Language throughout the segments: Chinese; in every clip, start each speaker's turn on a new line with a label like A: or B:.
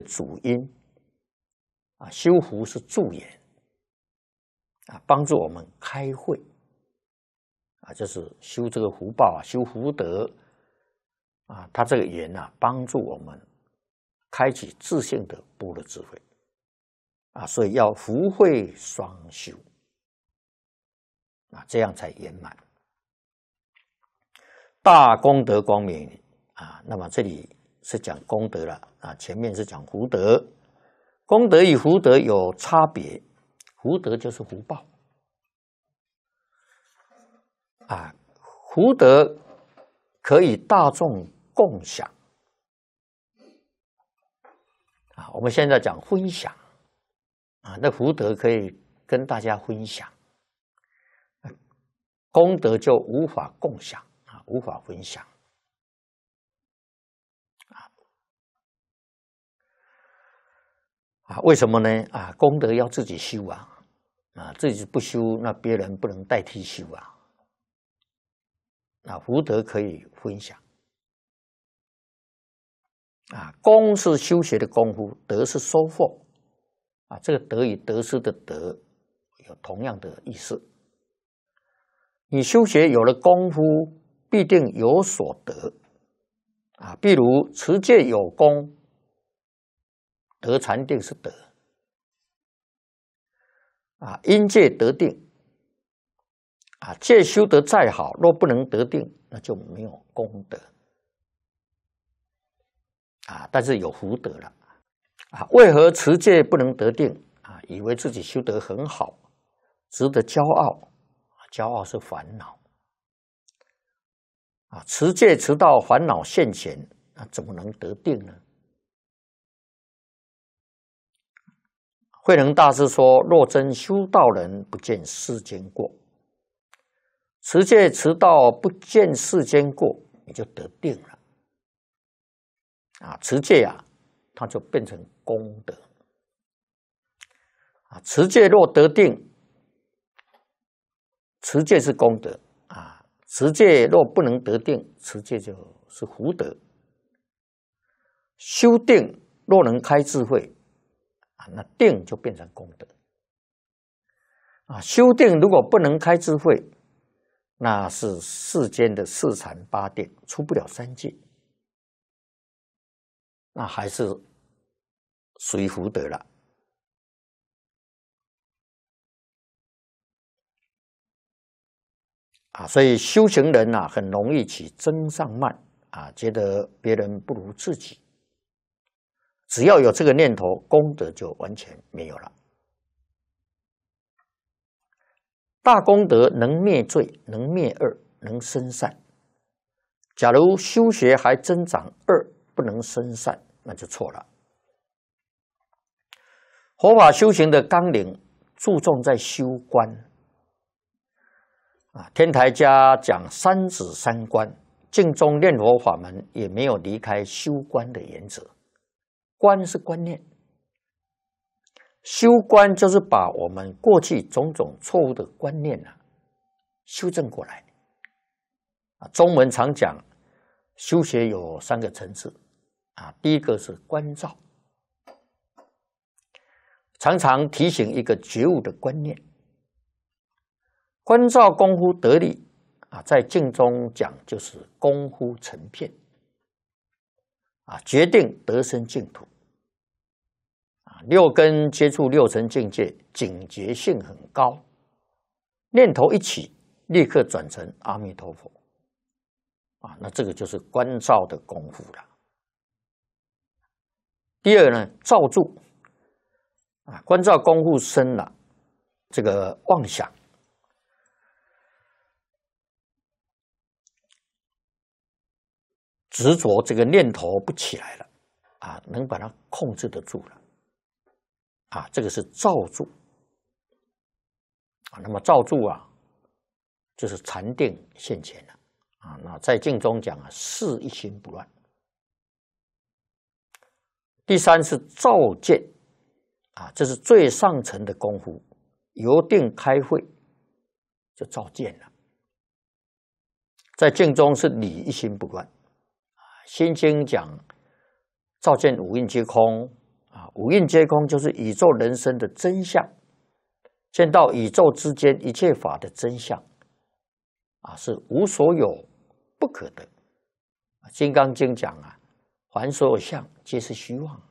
A: 主因啊，修福是助眼啊，帮助我们开慧啊，就是修这个福报啊，修福德啊，它这个眼啊，帮助我们开启自性的般若智慧啊，所以要福慧双修啊，这样才圆满。大功德光明啊，那么这里是讲功德了啊，前面是讲福德。功德与福德有差别，福德就是福报啊，福德可以大众共享啊，我们现在讲分享啊，那福德可以跟大家分享，功德就无法共享啊，无法分享啊，为什么呢？啊，功德要自己修啊，啊，自己不修，那别人不能代替修啊。啊，福德可以分享啊，功是修学的功夫，德是收获啊，这个德与得失的德有同样的意思。你修学有了功夫，必定有所得啊，譬如持戒有功，得禅定是德啊，因戒得定啊，戒修得再好，若不能得定，那就没有功德啊，但是有福德了啊。为何持戒不能得定啊？以为自己修得很好，值得骄傲，骄傲是烦恼啊。持戒持到烦恼现前，那怎么能得定呢？慧能大师说：“若真修道人，不见世间过。持戒持到不见世间过，你就得定了啊！持戒啊，它就变成功德啊！持戒若得定，持戒是功德啊！持戒若不能得定，持戒就是福德。修定若能开智慧啊，那定就变成功德啊！修定如果不能开智慧，那是世间的四禅八定，出不了三界，那还是属于福德了啊！所以修行人啊，很容易起增上慢啊，觉得别人不如自己。只要有这个念头，功德就完全没有了。大功德能灭罪，能灭恶，能生善。假如修学还增长恶，不能生善，那就错了。佛法修行的纲领注重在修观啊，天台家讲三止三观，净宗念佛法门也没有离开修观的原则。观是观念，修观就是把我们过去种种错误的观念啊修正过来啊。中文常讲修学有三个层次啊，第一个是观照，常常提醒一个觉悟的观念。观照功夫得力啊，在净中讲就是功夫成片啊，决定得生净土啊。六根接触六尘境界，警觉性很高，念头一起，立刻转成阿弥陀佛啊。那这个就是观照的功夫了。第二呢，照住啊，观照功夫深了，这个妄想执着这个念头不起来了啊，能把它控制得住了啊，这个是照住啊。那么照住啊，就是禅定现前了啊。那在净中讲啊，事一心不乱。第三是照见啊，这是最上层的功夫，由定开慧就照见了。在净中是理一心不乱。心经讲照见五蕴皆空， 五蕴皆空就是宇宙人生的真相，见到宇宙之间一切法的真相，是无所有不可得。《金刚经》讲凡所有相，皆是虚妄。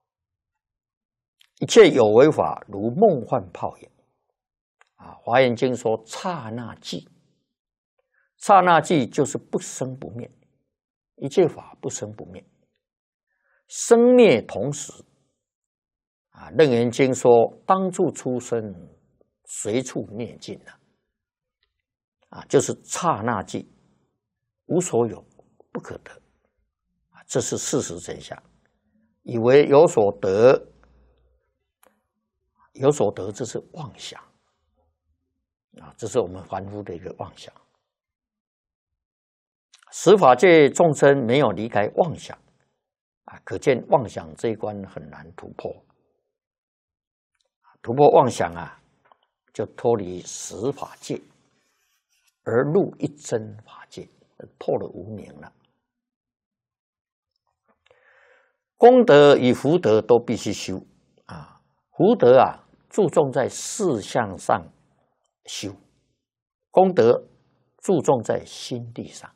A: 一切有为法，如梦幻泡影。华严经说刹那寂，刹那寂就是不生不灭，一切法不生不灭，生灭同时。楞严经说当处出生，随处灭尽就是刹那寂，无所有不可得。这是事实真相。以为有所得，有所得这是妄想这是我们凡夫的一个妄想。十法界众生没有离开妄想可见妄想这一关很难突破。突破妄想就脱离十法界，而入一真法界，破了无明了。功德与福德都必须修福德注重在事相上修，功德注重在心地上。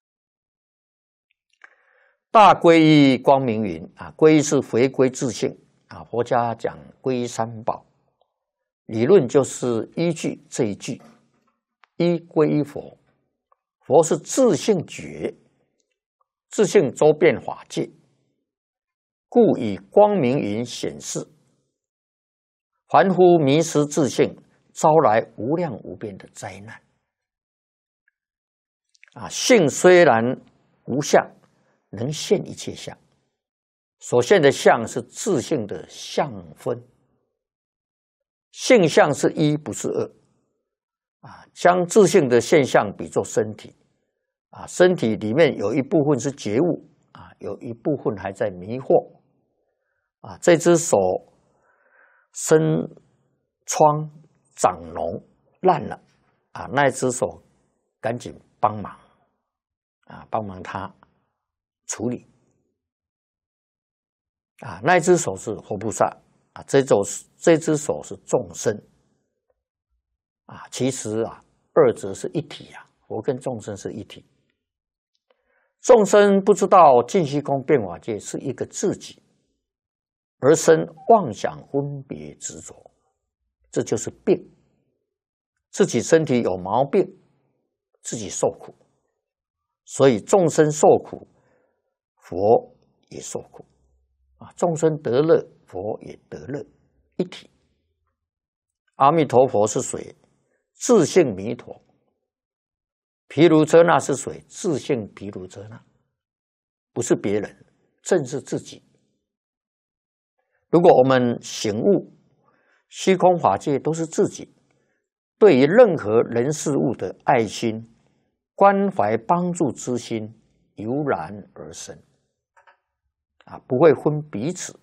A: 大皈依光明云皈依是回归自性佛家讲皈依三宝，理论就是依据这一句，依皈依佛。佛是自性觉，自性周遍法界，故以光明云显示。凡夫迷失自性，招来无量无边的灾难性虽然无相，能现一切相。所现的相是自性的相分，性相是一，不是二将自性的现象比作身体身体里面有一部分是觉悟有一部分还在迷惑这只手生疮长脓烂了那只手赶紧帮忙帮忙他处理那只手是佛菩萨这只手是众生其实二者是一体佛跟众生是一体。众生不知道尽虚空变法界是一个自己，而生妄想分别执着，这就是病。自己身体有毛病，自己受苦，所以众生受苦，佛也受苦众生得乐，佛也得乐，一体。阿弥陀佛是水，自性弥陀；毗卢遮那是水，自性毗卢遮那，不是别人，正是自己。如果我们醒悟虚空法界都是自己，对于任何人事物的爱心、关怀帮助之心油然而生不会分彼此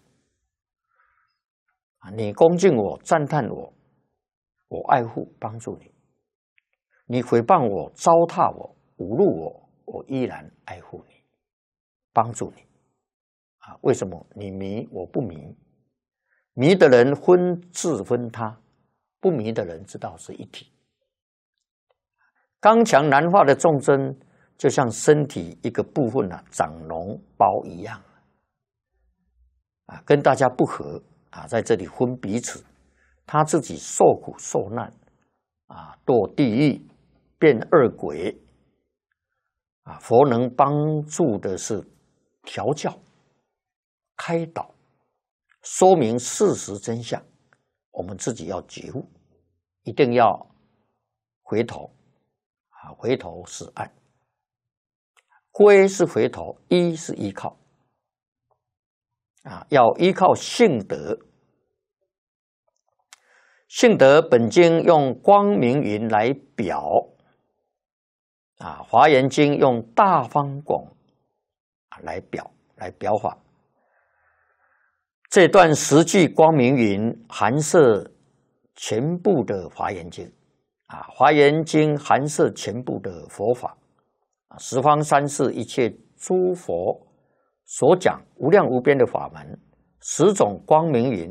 A: 你恭敬我、赞叹我，我爱护帮助你；你诽谤我、糟蹋我、侮辱我，我依然爱护你，帮助你为什么？你迷，我不迷。迷的人分自分他，不迷的人知道是一体。刚强难化的众生，就像身体一个部分长脓包一样跟大家不合在这里分彼此，他自己受苦受难堕地狱变恶鬼佛能帮助的是调教、开导、说明事实真相。我们自己要觉悟，一定要回头回头是岸。归是回头，依是依靠要依靠性德。性德本经用光明云来表华严经用大方广来表法。这段10句光明云含摄全部的华严经华严经含摄全部的佛法十方三世一切诸佛所讲无量无边的法门， 十种光明云